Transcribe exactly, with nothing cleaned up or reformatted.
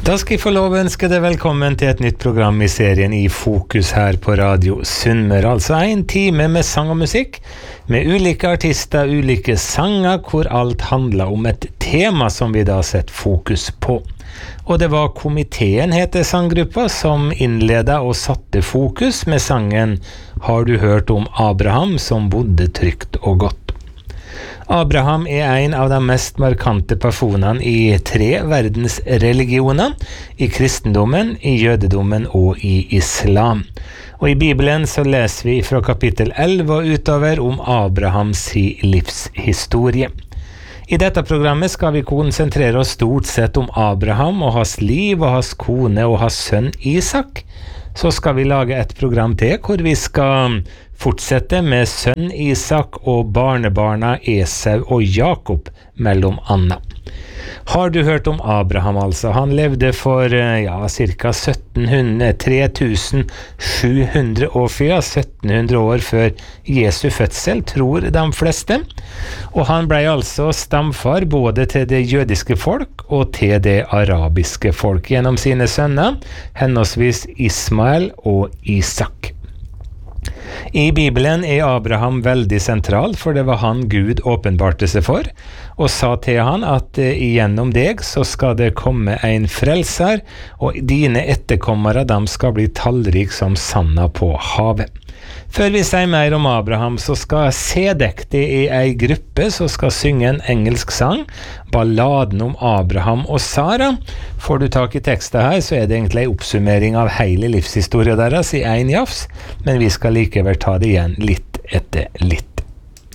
Da skal jeg få lov å ønske deg velkommen til et nytt program i serien I Fokus her på Radio Sunnmøre. Altså en time med sang og musikk, med ulike artister, ulike sanger, hvor alt handler om et tema som vi da setter fokus på. Og det var Komiteen, heter sanggruppa, som innledet og satte fokus med sangen «Har du hørt om Abraham som bodde trygt og godt?» Abraham er en av de mest markante personene i tre verdensreligioner, i kristendommen, i jødedommen og i islam. Og i Bibelen så leser vi fra kapittel elleve og utover om Abrahams livshistorie. I dette programmet skal vi konsentrere oss stort sett om Abraham og hans liv og hans kone og hans sønn Isak. Så skal vi lage et program til hvor vi skal fortsette med sønn Isak og barnebarna Esau og Jakob mellom annet. Har du hørt om Abraham altså? Han levde for ja, cirka sytten hundre, tre tusen sju hundre år før, sytten hundre år før Jesu fødsel, tror de fleste. Og han ble altså stamfar både til det jødiske folk og til det arabiske folk gjennom sine sønner, henholdsvis Ismael og Isak. I Bibelen er Abraham veldig sentral, for det var han Gud åpenbarte seg for, og sa til han at gjennom deg så skal det komme en frelser, og dine etterkommere de skal bli tallrik som sanda på havet. Før vi sier mer om Abraham, så skal Sedek, det er en gruppe som skal synge en engelsk sang, balladen om Abraham og Sara. Får du tak i teksten her, så er det egentlig en oppsummering av hele livshistorien deres i en jafs, men vi skal likevel ta det igjen litt etter litt.